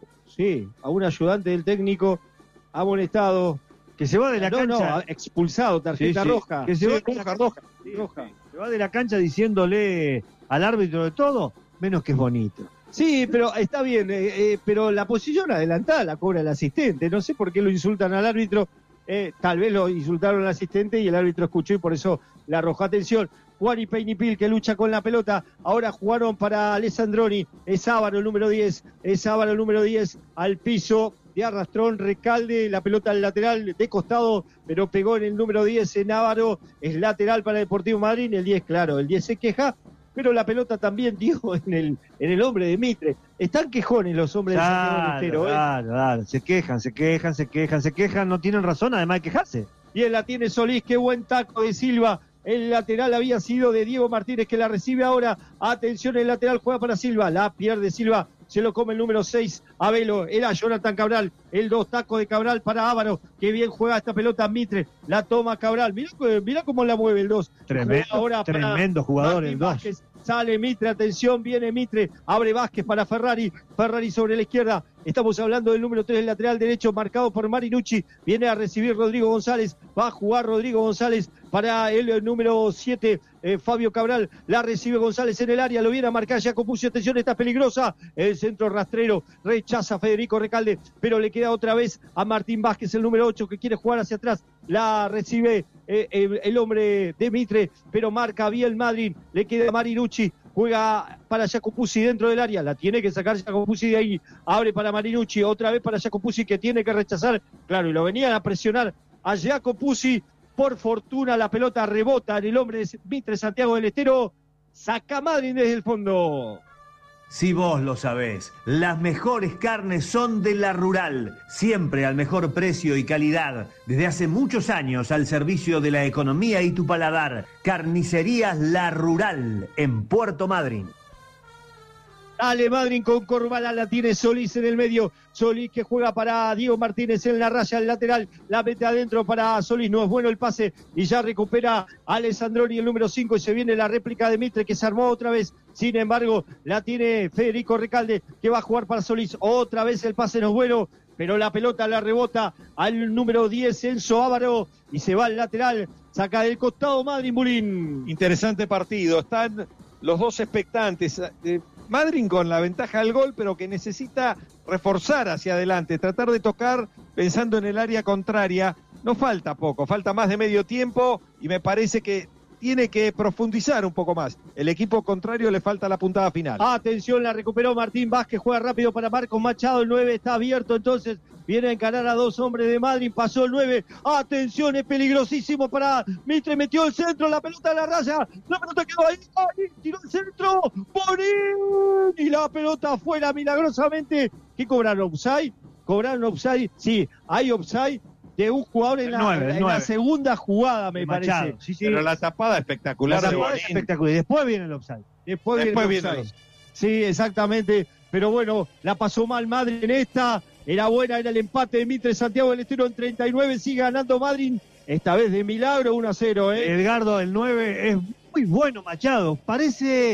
B: Sí, a un ayudante del técnico amonestado.
C: Que se va de la
B: no,
C: cancha.
B: no, expulsado, tarjeta
C: Sí, sí.
B: roja.
C: Que se va
B: Sí,
C: de la
B: roja,
C: cancha.
B: roja,
C: Sí,
B: roja.
C: sí. Se va de la cancha diciéndole al árbitro de todo, menos que es bonito.
B: Sí, pero está bien, eh, eh, pero la posición adelantada la cobra el asistente. No sé por qué lo insultan al árbitro. Eh, tal vez lo insultaron al asistente y el árbitro escuchó y por eso le arrojó. Atención, Juan y Peinipil que lucha con la pelota. Ahora jugaron para Alessandroni. Es Ávaro el número diez. Es Ávaro el número diez al piso. De arrastrón, Recalde, la pelota al lateral de costado, pero pegó en el número diez en Ávaro. Es lateral para Deportivo Madryn. El diez, claro, el diez se queja. Pero la pelota también dio en el, en el hombre de Mitre. Están quejones los hombres de Santiago del Estero, ¿eh?
C: Claro, claro. Se quejan, se quejan, se quejan, se quejan. No tienen razón, además de quejarse.
B: Bien la tiene Solís, qué buen taco de Silva. El lateral había sido de Diego Martínez, que la recibe ahora. Atención, el lateral juega para Silva. La pierde Silva. Se lo come el número seis, Abelo. Era Jonathan Cabral. El dos, taco de Cabral para Ávaro. Que bien juega esta pelota Mitre. La toma Cabral. Mirá, mirá cómo la mueve el dos.
C: Tremendo,
B: ahora
C: tremendo jugador el dos.
B: Vázquez. Sale Mitre, atención, viene Mitre, abre Vázquez para Ferrari, Ferrari sobre la izquierda, estamos hablando del número tres, el lateral derecho, marcado por Marinucci, viene a recibir Rodrigo González, va a jugar Rodrigo González para el, el número siete, eh, Fabio Cabral, la recibe González en el área, lo viene a marcar Jacopuzzi, atención, está peligrosa, el centro rastrero, rechaza Federico Recalde, pero le queda otra vez a Martín Vázquez, el número ocho, que quiere jugar hacia atrás, la recibe eh, el, el hombre de Mitre, pero marca bien Madryn, le queda Marinucci, juega para Jacopuzzi dentro del área, la tiene que sacar Jacopuzzi de ahí, abre para Marinucci, otra vez para Jacopuzzi que tiene que rechazar, claro, y lo venían a presionar a Jacopuzzi, por fortuna la pelota rebota en el hombre de Mitre Santiago del Estero, saca Madryn desde el fondo.
D: Si vos lo sabés, las mejores carnes son de La Rural, siempre al mejor precio y calidad, desde hace muchos años al servicio de la economía y tu paladar. Carnicerías La Rural, en Puerto Madryn.
B: Dale Madryn con Corvala, la tiene Solís en el medio, Solís que juega para Diego Martínez en la raya, el lateral, la mete adentro para Solís, no es bueno el pase y ya recupera Alessandroni el número cinco y se viene la réplica de Mitre que se armó otra vez, sin embargo la tiene Federico Recalde que va a jugar para Solís, otra vez el pase no es bueno, pero la pelota la rebota al número diez Enzo Ávaro y se va al lateral, saca del costado Madryn Bulín.
A: Interesante partido, están los dos expectantes. Eh, Madryn con la ventaja del gol, pero que necesita reforzar hacia adelante, tratar de tocar pensando en el área contraria. No falta poco, falta más de medio tiempo y me parece que tiene que profundizar un poco más. El equipo contrario le falta la puntada final.
B: Atención, la recuperó Martín Vázquez, juega rápido para Marcos Machado, el nueve está abierto, entonces viene a encarar a dos hombres de Madryn, pasó el nueve, atención, es peligrosísimo para Mitre, metió el centro, la pelota a la raya, la pelota quedó ahí, ahí tiró el centro, Bonín, y la pelota afuera milagrosamente. ¿Qué cobraron? ¿Offside? ¿Cobraron offside? Sí, hay offside de un jugador en, la,
C: nueve,
B: en la segunda jugada, me parece.
C: Machado, sí, sí.
A: Pero la tapada espectacular.
C: La
A: de
C: tapada
A: Bonín.
C: es espectacular. Y después viene el offside.
B: Después,
A: Después
B: viene
A: viene
B: el
A: el
B: offside. Sí, exactamente. Pero bueno, la pasó mal Madryn en esta. Era buena, era el empate de Mitre Santiago del Estero en treinta y nueve. Sigue ganando Madryn. Esta vez de milagro, uno a cero, ¿eh?
C: Edgardo, el nueve es muy bueno Machado. Parece,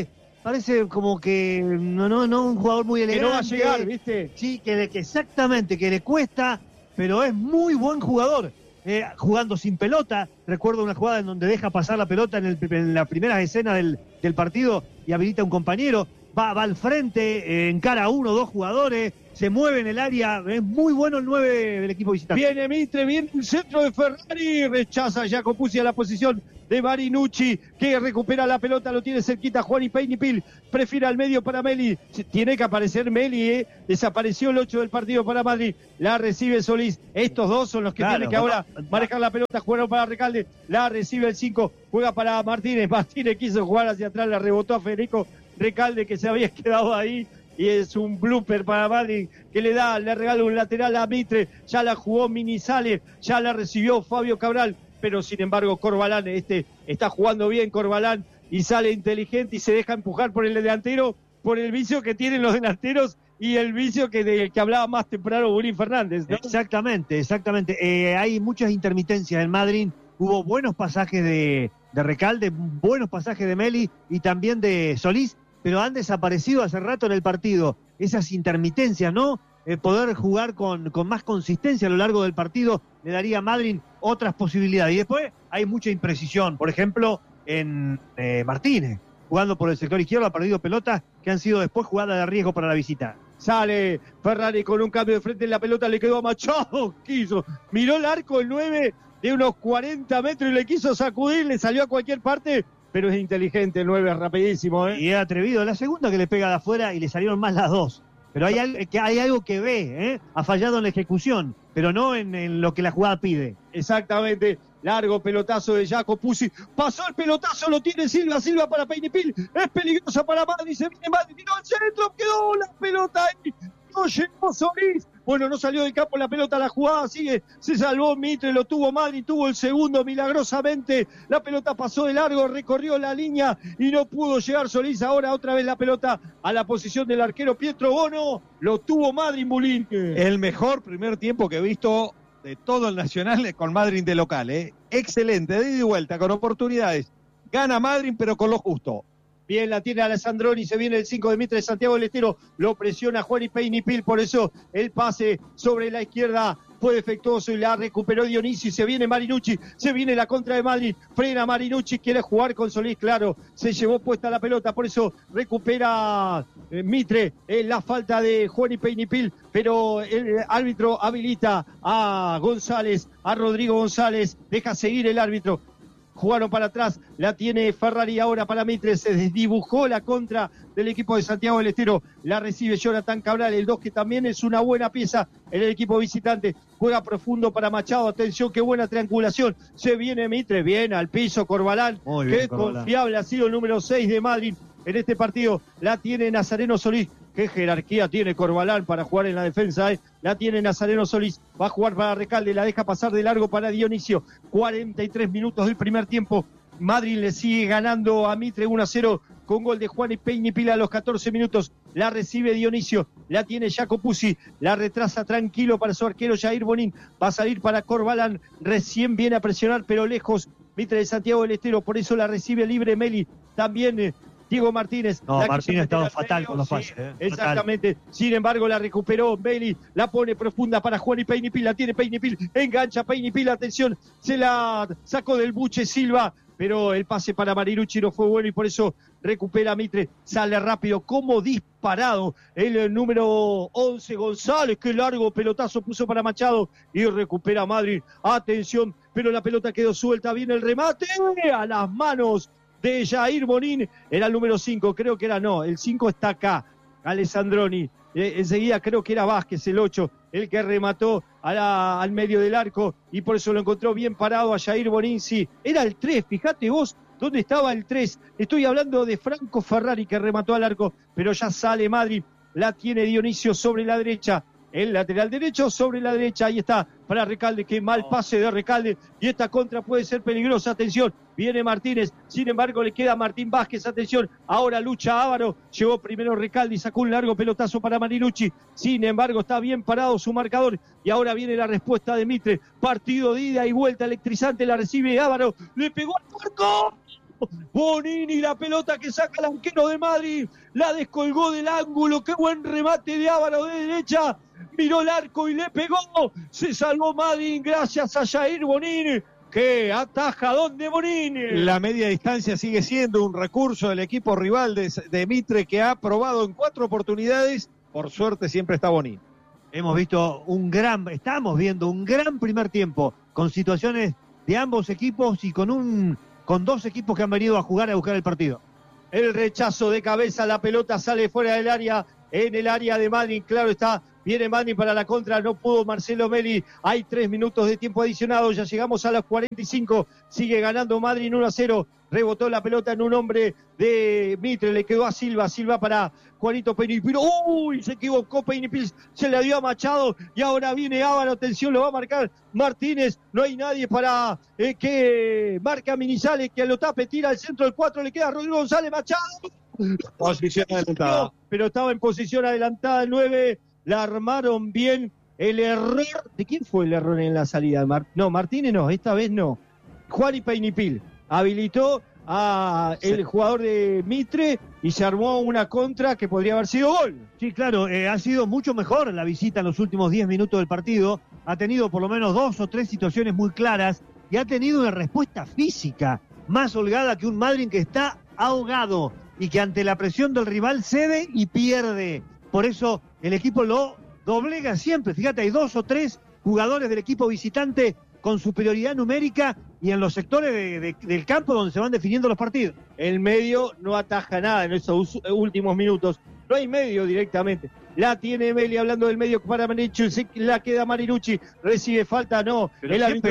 C: parece como que no, no, no un jugador muy elegante.
B: Que no va a llegar, ¿viste?
C: Sí, que, le, que exactamente, que le cuesta, pero es muy buen jugador. Eh, jugando sin pelota, recuerdo una jugada en donde deja pasar la pelota en, el, en la primera escena del, del partido y habilita a un compañero, va, va al frente, eh, encara a uno o dos jugadores, se mueve en el área, es muy bueno el nueve del equipo visitante.
B: Viene Mitre, viene el centro de Ferrari, rechaza Jacopuzzi a la posición de Marinucci, que recupera la pelota, lo tiene cerquita Juan Peñipil, prefiere al medio para Meli, tiene que aparecer Meli, ¿eh? Desapareció el ocho del partido para Madrid, la recibe Solís, estos dos son los que
C: Claro,
B: tienen que ahora manejar la pelota, jugaron para Recalde, la recibe el cinco, juega para Martínez, Martínez quiso jugar hacia atrás, la rebotó a Federico Recalde, que se había quedado ahí, y es un blooper para Madrid, que le da, le regala un lateral a Mitre, ya la jugó Minizales, ya la recibió Fabio Cabral, pero sin embargo Corbalán este está jugando bien Corbalán y sale inteligente y se deja empujar por el delantero, por el vicio que tienen los delanteros y el vicio que del que hablaba más temprano Bulín Fernández, ¿no?
C: Exactamente, exactamente. Eh, hay muchas intermitencias en Madrid, hubo buenos pasajes de, de Recalde, buenos pasajes de Meli y también de Solís, pero han desaparecido hace rato en el partido esas intermitencias, ¿no? Eh, poder jugar con, con más consistencia a lo largo del partido le daría a Madrid otras posibilidades. Y después hay mucha imprecisión, por ejemplo, en eh, Martínez, jugando por el sector izquierdo, ha perdido pelotas que han sido después jugadas de riesgo para la visita.
B: Sale Ferrari con un cambio de frente en la pelota, le quedó a Machado, quiso, miró el arco el nueve de unos cuarenta metros y le quiso sacudir, le salió a cualquier parte, pero es inteligente el nueve, rapidísimo, ¿eh?
C: Y es atrevido. La segunda que le pega de afuera y le salieron más las dos. Pero hay, al- que hay algo que ve, ¿eh? Ha fallado en la ejecución, pero no en, en lo que la jugada pide.
B: Exactamente, largo pelotazo de Jacopuzzi, pasó el pelotazo, lo tiene Silva, Silva para Peñipil, es peligrosa para Madrid, se viene Madrid, tiró al centro, quedó la pelota ahí, no llegó Solís, bueno, no salió del campo la pelota, la jugada sigue, se salvó Mitre, lo tuvo Madrid, tuvo el segundo milagrosamente, la pelota pasó de largo, recorrió la línea y no pudo llegar Solís, ahora otra vez la pelota a la posición del arquero Pietro Bono, lo tuvo Madrid Bulín.
A: El mejor primer tiempo que he visto de todo el Nacional con Madrid de local, ¿eh? Excelente, de ida y vuelta, con oportunidades. Gana Madrid, pero con lo justo.
B: Bien, la tiene Alessandroni, se viene el cinco de Mitre de Santiago del Estero, lo presiona Juan y Peñipil, por eso el pase sobre la izquierda fue defectuoso y la recuperó Dionisio y se viene Marinucci, se viene la contra de Madrid, frena Marinucci, quiere jugar con Solís, claro, se llevó puesta la pelota, por eso recupera eh, Mitre eh, la falta de Juan y Peñipil, pero el árbitro habilita a González, a Rodrigo González, deja seguir el árbitro. Jugaron para atrás, la tiene Ferrari ahora para Mitre, se desdibujó la contra del equipo de Santiago del Estero, la recibe Jonathan Cabral, el dos que también es una buena pieza en el equipo visitante, juega profundo para Machado, atención, qué buena triangulación, se viene Mitre, bien al piso Corbalán,
C: Muy bien,
B: qué
C: Corbalán.
B: confiable ha sido el número seis de Madrid en este partido, la tiene Nazareno Solís, qué jerarquía tiene Corbalán para jugar en la defensa, ¿eh? La tiene Nazareno Solís, va a jugar para Recalde, la deja pasar de largo para Dionisio, cuarenta y tres minutos del primer tiempo, Madrid le sigue ganando a Mitre uno a cero con gol de Juan y Peñipil a los catorce minutos, la recibe Dionisio, la tiene Jacopuzzi, la retrasa tranquilo para su arquero Jair Bonín, va a salir para Corbalán, recién viene a presionar pero lejos Mitre de Santiago del Estero, por eso la recibe libre Meli, también eh, Diego Martínez.
C: No,
B: la
C: Martínez ha estado fatal
B: medio,
C: con los
B: sí,
C: pases. ¿eh?
B: Exactamente. Fatal. Sin embargo, la recuperó Bailey, la pone profunda para Juan y Peñipil, la tiene Peñipil, engancha Peñipil, atención, se la sacó del buche Silva, pero el pase para Marinucci no fue bueno y por eso recupera Mitre, sale rápido, como disparado el número once González, qué largo pelotazo puso para Machado y recupera Madrid, atención, pero la pelota quedó suelta, viene el remate a las manos de Jair Bonín, era el número cinco, creo que era no, el cinco está acá, Alessandroni, eh, enseguida creo que era Vázquez, el ocho, el que remató a la, al medio del arco y por eso lo encontró bien parado a Jair Bonín, sí, era el tres, fíjate vos dónde estaba el tres, estoy hablando de Franco Ferrari que remató al arco, pero ya sale Madrid, la tiene Dionisio sobre la derecha, el lateral derecho sobre la derecha, ahí está, para Recalde, qué mal pase de Recalde, y esta contra puede ser peligrosa, atención, viene Martínez, sin embargo le queda Martín Vázquez, atención, ahora lucha Ávaro, llegó primero Recalde y sacó un largo pelotazo para Marinucci, sin embargo está bien parado su marcador, y ahora viene la respuesta de Mitre, partido de ida y vuelta electrizante, la recibe Ávaro, le pegó al marco, Bonini, la pelota que saca el arquero de Madrid, la descolgó del ángulo, qué buen remate de Ávaro de derecha, miró el arco y le pegó, se salvó Madrid gracias a Jair Bonini, que atajadón de Bonini.
A: La media distancia sigue siendo un recurso del equipo rival de, de Mitre, que ha probado en cuatro oportunidades, por suerte siempre está Bonini.
C: Hemos visto un gran, estamos viendo un gran primer tiempo, con situaciones de ambos equipos y con un con dos equipos que han venido a jugar a buscar el partido.
B: El rechazo de cabeza, la pelota sale fuera del área, en el área de Madrid, claro está, viene Madrid para la contra, no pudo Marcelo Meli, hay tres minutos de tiempo adicionado, ya llegamos a los cuarenta y cinco, sigue ganando Madrid uno a cero, rebotó la pelota en un hombre de Mitre, le quedó a Silva, Silva para Juanito Peñipil, uy, se equivocó Peñipil, se le dio a Machado y ahora viene Ávaro, atención, lo va a marcar Martínez, no hay nadie para eh, que marque a Minizales, que lo tape, tira al centro del cuatro, le queda Rodrigo González, Machado,
A: Posición adelantada.
B: pero estaba en posición adelantada el nueve, la armaron bien, el error, ¿de quién fue el error en la salida? Mar... No, Martínez no, esta vez no, Juan y Peñipil habilitó a el sí. jugador de Mitre y se armó una contra que podría haber sido gol.
C: Sí, claro, eh, ha sido mucho mejor la visita en los últimos diez minutos del partido, ha tenido por lo menos dos o tres situaciones muy claras y ha tenido una respuesta física más holgada que un Madrid que está ahogado y que ante la presión del rival cede y pierde. Por eso el equipo lo doblega siempre. Fíjate, hay dos o tres jugadores del equipo visitante con superioridad numérica y en los sectores de, de, del campo donde se van definiendo los partidos.
B: El medio no ataja nada en esos últimos minutos. No hay medio directamente. La tiene Meli hablando del medio para Marinucci, la queda Marinucci, recibe falta, no.
C: Pero
B: el árbitro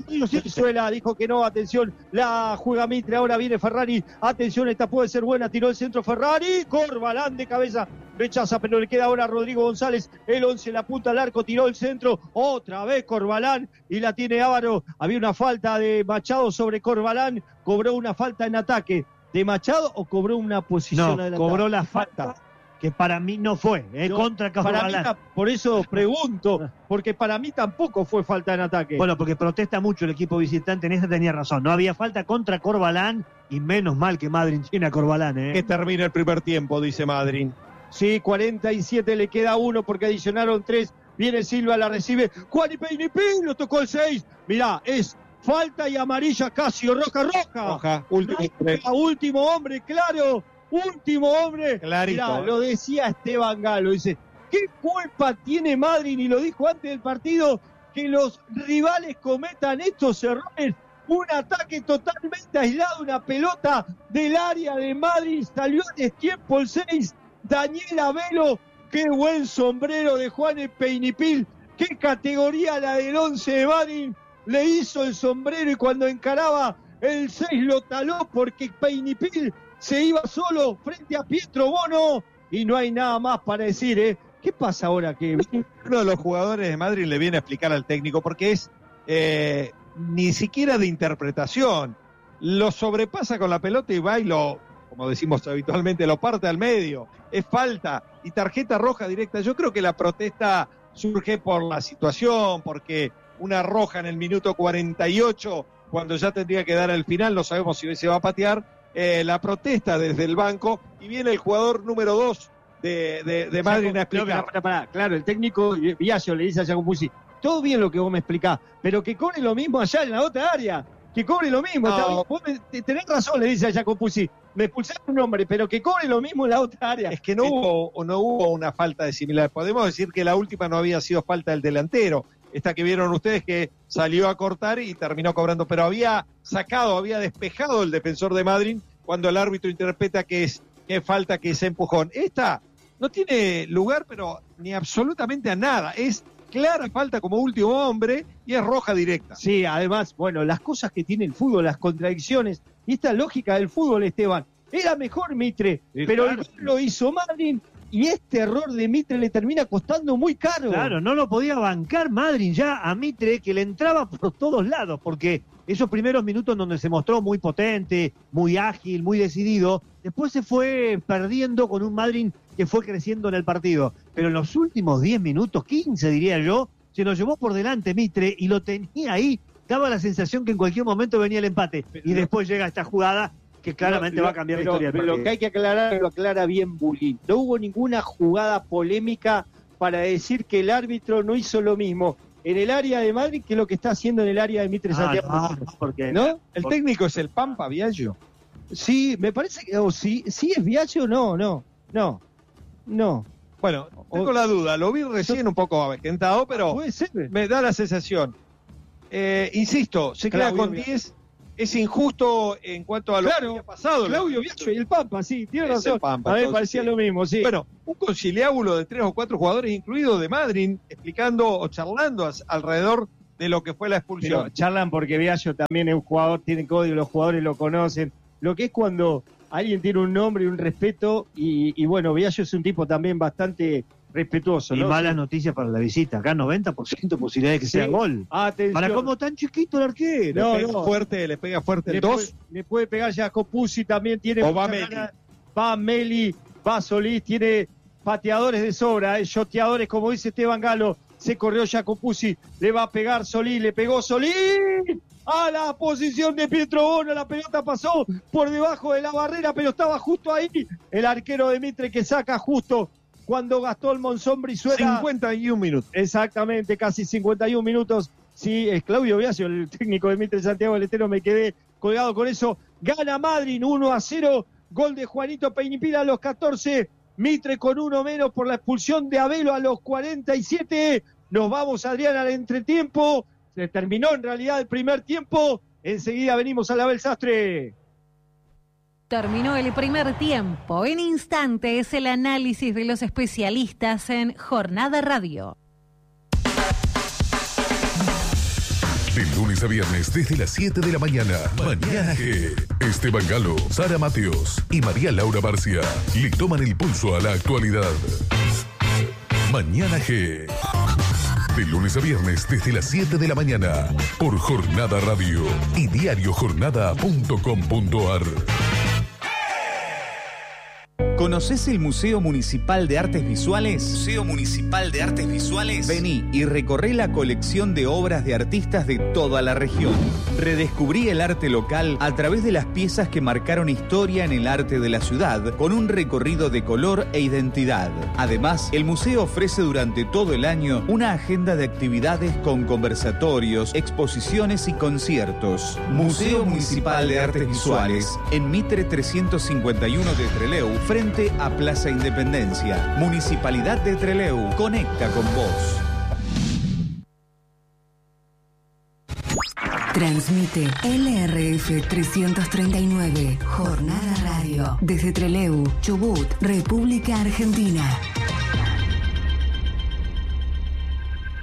C: Suela
B: dijo que no, atención, la juega Mitre, ahora viene Ferrari, atención, esta puede ser buena, tiró el centro Ferrari, Corbalán de cabeza, rechaza, pero le queda ahora a Rodrigo González, el once, la punta al arco, tiró el centro, otra vez Corbalán, y la tiene Ávaro, había una falta de Machado sobre Corbalán, cobró una falta en ataque de Machado o cobró una posición
C: no,
B: adelantada.
C: Cobró la falta. Que para mí no fue, eh, no, contra Corbalán.
B: Para mí, por eso pregunto, porque para mí tampoco fue falta en ataque.
C: Bueno, porque protesta mucho el equipo visitante, en esa tenía razón. No había falta contra Corbalán y menos mal que Madrid tiene a Corbalán. Eh.
A: Que termine el primer tiempo, dice Madrid.
B: Sí, cuarenta y siete, le queda uno porque adicionaron tres. Viene Silva, la recibe. Juan y Peñipín, lo tocó el seis. Mirá, es falta y amarilla Casio, roja, roja.
A: Roja, último hombre.
B: Último hombre, claro. Último hombre,
A: clarito.
B: Mirá, lo decía Esteban Galo, dice, ¿qué culpa tiene Madrid? Y lo dijo antes del partido, que los rivales cometan estos errores. Un ataque totalmente aislado, una pelota del área de Madrid, salió a destiempo el seis, Daniel Abelo, qué buen sombrero de Juan Peñipil, qué categoría la del once de Madrid, le hizo el sombrero y cuando encaraba el seis lo taló porque Peñipil se iba solo frente a Pietro Bono y no hay nada más para decir, ¿eh? ¿Qué pasa ahora? Que
A: uno de los jugadores de Madrid le viene a explicar al técnico porque es eh, ni siquiera de interpretación, lo sobrepasa con la pelota y va y lo, como decimos habitualmente, lo parte al medio, es falta y tarjeta roja directa. Yo creo que la protesta surge por la situación, porque una roja en el minuto cuarenta y ocho, cuando ya tendría que dar el final, no sabemos si se va a patear. Eh, la protesta desde el banco y viene el jugador número dos de, de, de Madrid a explicar.
B: Para, para, claro, el técnico Villaggio le dice a Giacopucci, todo bien lo que vos me explicás, pero que cobre lo mismo allá en la otra área, que cobre lo mismo. No. Vos me, tenés razón, le dice a Giacopucci, me expulsaron un hombre, pero que cobre lo mismo en la otra área.
A: Es que no hubo, no hubo una falta de similar. Podemos decir que la última no había sido falta del delantero. Esta que vieron ustedes que salió a cortar y terminó cobrando, pero había sacado, había despejado el defensor de Madrid cuando el árbitro interpreta que es, que es falta, que es empujón. Esta no tiene lugar, pero ni absolutamente a nada. Es clara falta como último hombre y es roja directa.
B: Sí, además, bueno, las cosas que tiene el fútbol, las contradicciones, y esta lógica del fútbol, Esteban, era mejor Mitre, sí, pero claro. El gol lo hizo Madrid. Y este error de Mitre le termina costando muy caro.
C: Claro, no lo podía bancar Madrid ya a Mitre, que le entraba por todos lados, porque esos primeros minutos donde se mostró muy potente, muy ágil, muy decidido, después se fue perdiendo con un Madrid que fue creciendo en el partido. Pero en los últimos diez minutos, quince diría yo, se lo llevó por delante Mitre y lo tenía ahí. Daba la sensación que en cualquier momento venía el empate. Y después llega esta jugada que claramente
B: Lo-
C: va a cambiar
B: pero,
C: la historia del
B: pero lo
C: partido.
B: que hay que aclarar, lo aclara bien Bulín. No hubo ninguna jugada polémica para decir que el árbitro no hizo lo mismo en el área de Madrid que lo que está haciendo en el área de Mitre
C: Ah,
B: Santiago.
C: no, no, porque
B: ¿No?
A: El técnico es el Pampa Viallo.
B: Sí, me parece que o sí, sí es Viaggio, no, no, no, no.
A: Bueno, tengo la duda, lo vi recién un poco avejentado, pero
B: Puede ser.
A: me da la sensación. Eh, insisto, se queda
B: Claudio
A: con
B: Viallo.
A: diez, es injusto en cuanto a lo
B: Claro,
A: que había pasado.
B: Claudio Viaggio y el Pampa, sí, tiene
A: Es
B: razón.
A: el Pampa,
B: a mí me
A: entonces,
B: parecía
A: sí.
B: lo mismo, sí.
A: Bueno, un conciliábulo de tres o cuatro jugadores, incluido de Madrid, explicando o charlando as- alrededor de lo que fue la expulsión.
B: Pero charlan porque Viaggio también es un jugador, tiene código, los jugadores lo conocen. Lo que es cuando alguien tiene un nombre y un respeto, y, y bueno, Viaggio es un tipo también bastante respetuoso,
C: y
B: ¿no?
C: malas
B: Sí.
C: noticias para la visita. Acá noventa por ciento de posibilidades de que
B: Sí.
C: sea gol.
B: Atención.
C: Para como tan chiquito el arquero.
A: le
B: no,
A: pega
B: no.
A: fuerte, le pega fuerte
B: le,
A: el
B: puede,
A: dos.
B: le puede pegar Jacopuzzi, también tiene
A: O
B: mucha
A: va Meli.
B: gana. Va Meli, va Solís, tiene pateadores de sobra, eh, shoteadores, como dice Esteban Galo. Se corrió Jacopuzzi, le va a pegar Solís, le pegó Solís a la posición de Pietro Bono. La pelota pasó por debajo de la barrera, pero estaba justo ahí el arquero de Mitre, que saca justo cuando Gastón Monzón Brizuela.
A: cincuenta y un minutos.
B: Exactamente, casi cincuenta y un minutos. Sí, es Claudio Viaggio, el técnico de Mitre Santiago del Estero, me quedé colgado con eso. Gana Madrid uno a cero, gol de Juanito Peñipila a los catorce, Mitre con uno menos por la expulsión de Abelo a los cuarenta y siete. Nos vamos, Adrián, al entretiempo. Se terminó en realidad el primer tiempo. Enseguida venimos a la Abel Sastre.
E: Terminó el primer tiempo. En instantes, el análisis de los especialistas en Jornada Radio.
F: De lunes a viernes desde las siete de la mañana. Mañana G. Esteban Galo, Sara Mateos y María Laura Barcia le toman el pulso a la actualidad. Mañana G. De lunes a viernes desde las siete de la mañana. Por Jornada Radio y diario jornada punto com punto ar.
G: ¿Conocés el Museo Municipal de Artes Visuales? Museo Municipal de Artes Visuales. Vení y recorré la colección de obras de artistas de toda la región. Redescubrí el arte local a través de las piezas que marcaron historia en el arte de la ciudad, con un recorrido de color e identidad. Además, el museo ofrece durante todo el año una agenda de actividades con conversatorios, exposiciones y conciertos. Museo Municipal de Artes Visuales, en Mitre trescientos cincuenta y uno de Trelew, frente a Plaza Independencia. Municipalidad de Trelew, conecta con vos.
H: Transmite L R F trescientos treinta y nueve, Jornada Radio, desde Trelew, Chubut, República Argentina.